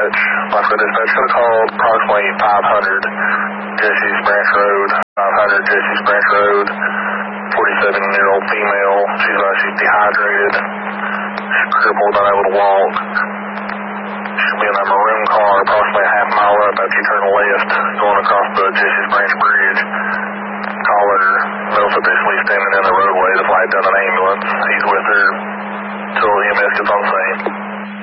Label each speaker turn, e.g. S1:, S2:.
S1: dispatch. Moscow dispatch could have called approximately 500 Jesse's Branch Road. 500 Jesse's Branch Road. 47-year-old female. She's dehydrated. She's crippled, unable to walk. She'll be in a maroon car approximately a half mile up after you turn left going across the Jesse's Branch Bridge. Caller, Mills officially standing in the roadway to flag down an ambulance. He's with her till the EMS gets on scene.